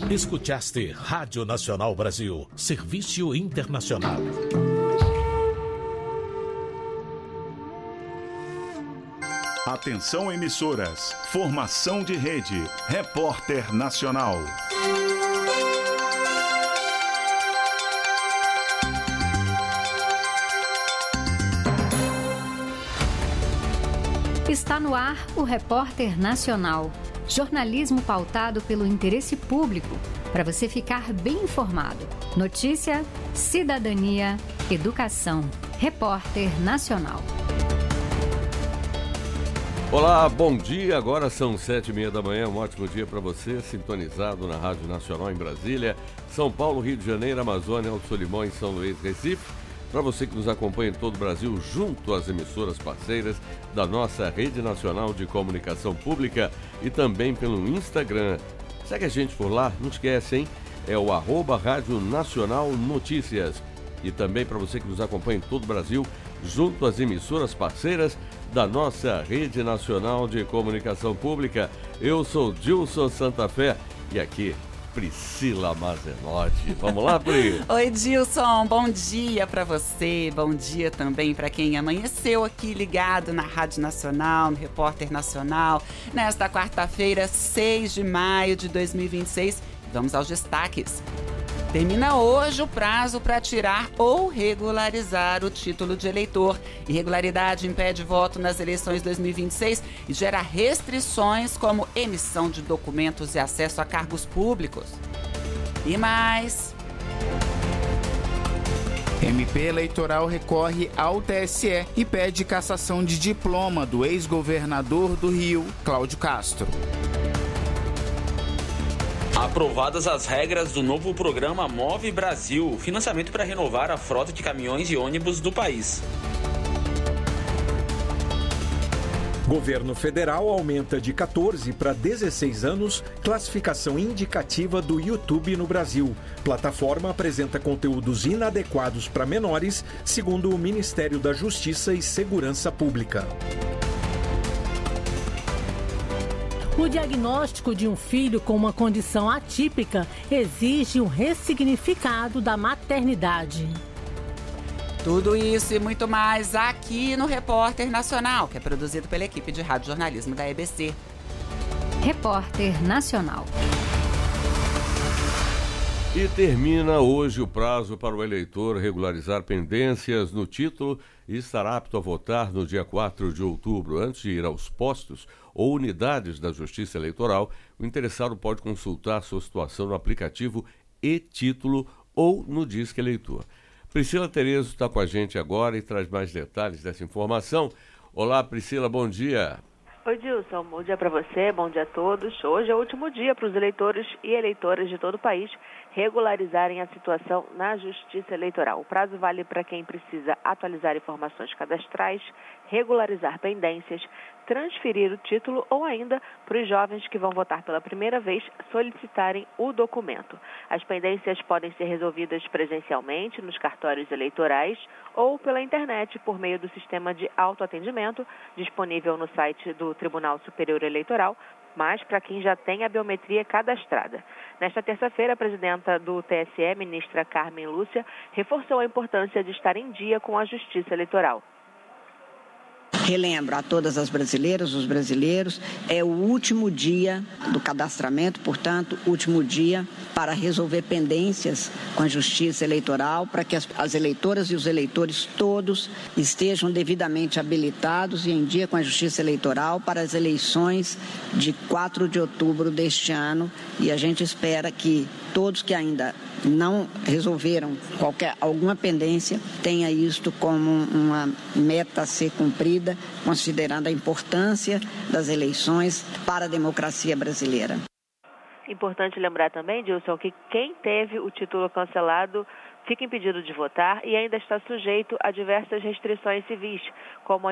Escutaste Rádio Nacional Brasil, Serviço Internacional. Atenção emissoras, formação de rede, Repórter Nacional. Está no ar o Repórter Nacional. Jornalismo pautado pelo interesse público, para você ficar bem informado. Notícia, cidadania, educação. Repórter Nacional. Olá, bom dia. Agora são 7h30 da manhã. Um ótimo dia para você, sintonizado na Rádio Nacional em Brasília, São Paulo, Rio de Janeiro, Amazônia, Alto Solimões, São Luís, Recife. Para você que nos acompanha em todo o Brasil, junto às emissoras parceiras da nossa Rede Nacional de Comunicação Pública e também pelo Instagram. Segue a gente por lá, não esquece, hein? É o @Rádio Nacional Notícias. E também para você que nos acompanha em todo o Brasil, junto às emissoras parceiras da nossa Rede Nacional de Comunicação Pública. Eu sou Dilson Santa Fé e aqui Priscila Mazenotti. Vamos lá, Pri? Oi, Dilson. Bom dia para você. Bom dia também para quem amanheceu aqui ligado na Rádio Nacional, no Repórter Nacional, nesta quarta-feira, 6 de maio de 2026. Vamos aos destaques. Termina hoje o prazo para tirar ou regularizar o título de eleitor. Irregularidade impede voto nas eleições 2026 e gera restrições como emissão de documentos e acesso a cargos públicos. E mais... MP eleitoral recorre ao TSE e pede cassação de diploma do ex-governador do Rio, Cláudio Castro. Aprovadas as regras do novo programa Move Brasil, financiamento para renovar a frota de caminhões e ônibus do país. Governo federal aumenta de 14 para 16 anos classificação indicativa do YouTube no Brasil. Plataforma apresenta conteúdos inadequados para menores, segundo o Ministério da Justiça e Segurança Pública. O diagnóstico de um filho com uma condição atípica exige um ressignificado da maternidade. Tudo isso e muito mais aqui no Repórter Nacional, que é produzido pela equipe de rádio jornalismo da EBC. Repórter Nacional. E termina hoje o prazo para o eleitor regularizar pendências no título e estar apto a votar no dia 4 de outubro. Antes de ir aos postos ou unidades da Justiça Eleitoral, o interessado pode consultar sua situação no aplicativo e-Título ou no Disque Eleitor. Priscila Terezo está com a gente agora e traz mais detalhes dessa informação. Olá, Priscila, bom dia. Oi, Dilson, bom dia para você, bom dia a todos. Hoje é o último dia para os eleitores e eleitoras de todo o país regularizarem a situação na Justiça Eleitoral. O prazo vale para quem precisa atualizar informações cadastrais, regularizar pendências, transferir o título ou ainda para os jovens que vão votar pela primeira vez solicitarem o documento. As pendências podem ser resolvidas presencialmente nos cartórios eleitorais ou pela internet por meio do sistema de autoatendimento disponível no site do Tribunal Superior Eleitoral, mas para quem já tem a biometria cadastrada. Nesta terça-feira, a presidenta do TSE, ministra Carmen Lúcia, reforçou a importância de estar em dia com a Justiça Eleitoral. Relembro a todas as brasileiras, os brasileiros, é o último dia do cadastramento, portanto, último dia para resolver pendências com a Justiça Eleitoral, para que as eleitoras e os eleitores todos estejam devidamente habilitados e em dia com a Justiça Eleitoral para as eleições de 4 de outubro deste ano. E a gente espera que todos que ainda não resolveram alguma pendência tenha isto como uma meta a ser cumprida, considerando a importância das eleições para a democracia brasileira. Importante lembrar também, Dilson, que quem teve o título cancelado fica impedido de votar e ainda está sujeito a diversas restrições civis, como a